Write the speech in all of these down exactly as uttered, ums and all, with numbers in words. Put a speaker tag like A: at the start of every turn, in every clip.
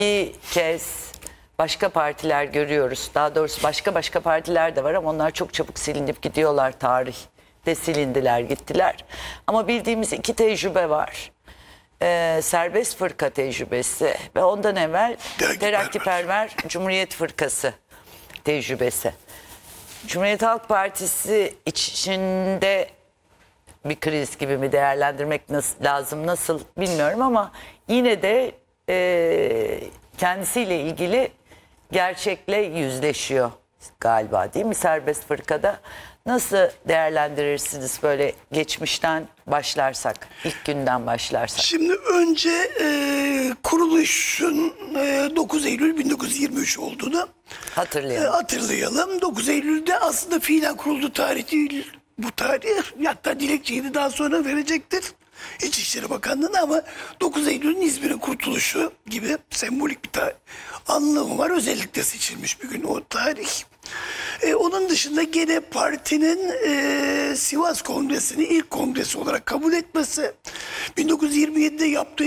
A: bir kez başka partiler görüyoruz. Daha doğrusu başka başka partiler de var ama onlar çok çabuk silinip gidiyorlar, tarihte silindiler, gittiler. Ama bildiğimiz iki tecrübe var. Ee, serbest fırka tecrübesi ve ondan evvel Terakkiperver Cumhuriyet Fırkası tecrübesi. Cumhuriyet Halk Partisi içinde bir kriz gibi mi değerlendirmek nasıl, lazım nasıl bilmiyorum ama yine de e, kendisiyle ilgili gerçekle yüzleşiyor galiba, değil mi serbest fırkada? Nasıl değerlendirirsiniz böyle geçmişten başlarsak, ilk günden başlarsak?
B: Şimdi önce e, kuruluşun e, dokuz Eylül bin dokuz yüz yirmi üç olduğunu
A: Hatırlayalım.
B: e, hatırlayalım. dokuz Eylül'de aslında fiilen kuruldu tarih değil bu tarih. Hatta dilekçeyi de daha sonra verecektir İçişleri Bakanlığı'na ama dokuz Eylül'ün İzmir'in kurtuluşu gibi sembolik bir tarih, anlamı var. Özellikle seçilmiş bir gün o tarih. Ee, onun dışında gene partinin e, Sivas Kongresi'ni ilk kongresi olarak kabul etmesi, bin dokuz yüz yirmi yedide yaptığı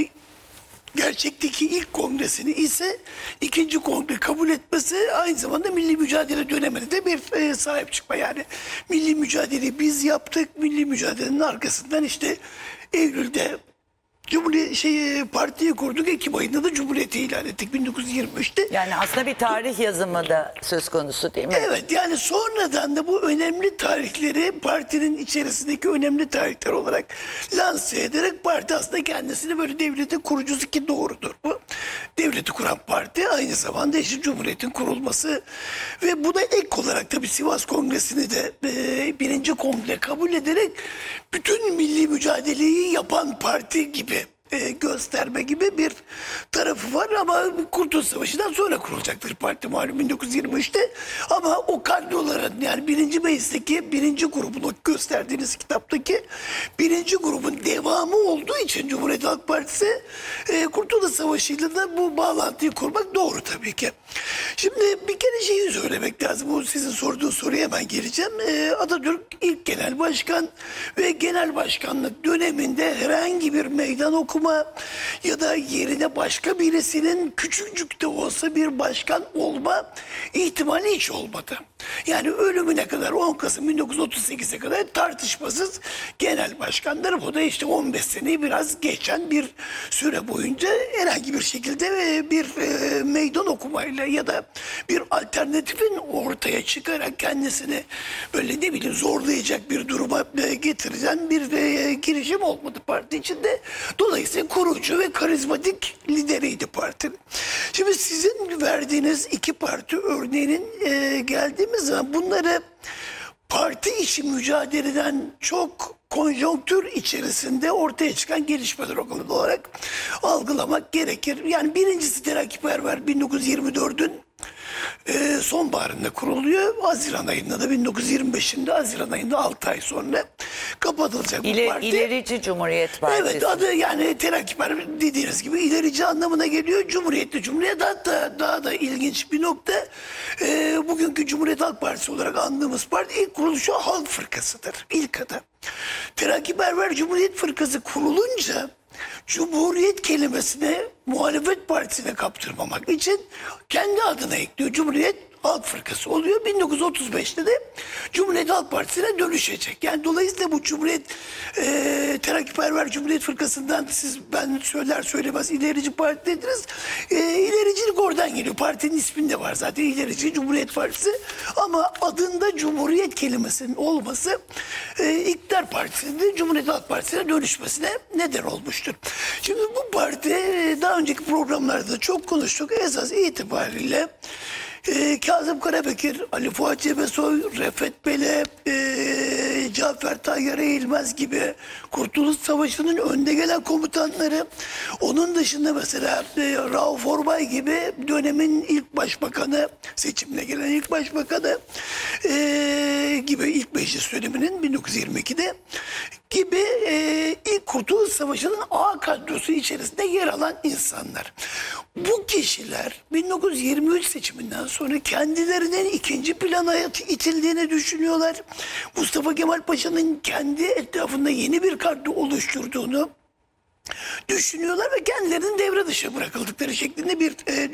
B: gerçekteki ilk kongresini ise ikinci kongre kabul etmesi, aynı zamanda milli mücadele dönemine de bir e, sahip çıkma. Yani milli mücadeleyi biz yaptık, milli mücadelenin arkasından işte Eylül'de Cumhuriyet şey partiyi kurduk, Ekim ayında da Cumhuriyeti ilan ettik bin dokuz yüz yirmi üçte.
A: Yani aslında bir tarih yazımı da söz konusu, değil mi?
B: Evet, yani sonradan da bu önemli tarihleri partinin içerisindeki önemli tarihler olarak lanse ederek parti aslında kendisini böyle devletin kurucusu, ki doğrudur bu. Devleti kuran parti aynı zamanda işte Cumhuriyet'in kurulması ve buna ek olarak tabii Sivas Kongresi'ni de e, birinci kongre kabul ederek bütün milli mücadeleyi yapan parti gibi E, gösterme gibi bir tarafı var ama Kurtuluş Savaşı'ndan sonra kurulacaktır parti malum bin dokuz yüz yirmi üçte. Ama o kadroların, yani birinci meclisteki birinci grubun, o gösterdiğiniz kitaptaki birinci grubun devamı olduğu için Cumhuriyet Halk Partisi e, Kurtuluş Savaşı'yla da bu bağlantıyı kurmak doğru tabii ki. Şimdi bir kere şeyi söylemek lazım. O sizin sorduğunuz soruya hemen geleceğim. E, Atatürk ilk genel başkan ve genel başkanlık döneminde herhangi bir meydan okuma ya da yerine başka birisinin küçücük de olsa bir başkan olma ihtimali hiç olmadı. Yani ölümüne kadar, on Kasım bin dokuz yüz otuz sekize kadar tartışmasız genel başkanlar. Bu da işte on beş seneyi biraz geçen bir süre boyunca herhangi bir şekilde bir e, meydan okumayla ya da bir alternatifin ortaya çıkarak kendisini böyle ne bileyim zorlayacak bir duruma e, getiren bir e, girişim olmadı parti içinde. Dolayısıyla kurucu ve karizmatik lideriydi partinin. Şimdi sizin verdiğiniz iki parti örneğinin e, geldiğimiz zaman bunları parti içi mücadeleden çok konjonktür içerisinde ortaya çıkan gelişmeler olarak algılamak gerekir. Yani birincisi Terakkiperver bin dokuz yüz yirmi dördün e, sonbaharında kuruluyor. Haziran ayında da bin dokuz yüz yirmi beşinde Haziran ayında altı ay sonra kapatılacak
A: İle,
B: bu parti.
A: İlerici Cumhuriyet Partisi.
B: Evet, adı yani Terakkiperver dediğiniz gibi ilerici anlamına geliyor. Cumhuriyetli Cumhuriyet, hatta daha da ilginç bir nokta. E, bugünkü Cumhuriyet Halk Partisi olarak andığımız parti ilk kuruluşu Halk Fırkası'dır. İlk adı. Terakkiperver Cumhuriyet Fırkası kurulunca Cumhuriyet kelimesini muhalefet partisine kaptırmamak için kendi adına ekliyor. Cumhuriyet Halk Fırkası oluyor. bin dokuz yüz otuz beşte de Cumhuriyet Halk Partisi'ne dönüşecek. Yani dolayısıyla bu Cumhuriyet e, Terakkiperver Cumhuriyet Fırkası'ndan siz ben söyler söylemez ilerici parti dediniz. E, ilericilik oradan geliyor. Partinin isminde var zaten, İlerici Cumhuriyet Partisi. Ama adında Cumhuriyet kelimesinin olması e, İktidar Partisi'nin de Cumhuriyet Halk Partisi'ne dönüşmesine neden olmuştur. Şimdi bu parti e, daha önceki programlarda çok konuştuk. Esas itibariyle Ee, Kazım Karabekir, Ali Fuat Cebesoy, Refet Bele, e, Cafer Tayyar Eğilmez gibi Kurtuluş Savaşı'nın önde gelen komutanları, onun dışında mesela e, Rauf Orbay gibi dönemin ilk başbakanı, seçimle gelen ilk başbakanı e, gibi ilk meclis döneminin bin dokuz yüz yirmi ikide gibi e, ilk Kurtuluş Savaşı'nın A kadrosu içerisinde yer alan insanlar. Bu kişiler bin dokuz yüz yirmi üç seçiminden sonra kendilerinin ikinci plana itildiğini düşünüyorlar. Mustafa Kemal Paşa'nın kendi etrafında yeni bir kadro oluşturduğunu düşünüyorlar ve kendilerinin devre dışı bırakıldıkları şeklinde bir e,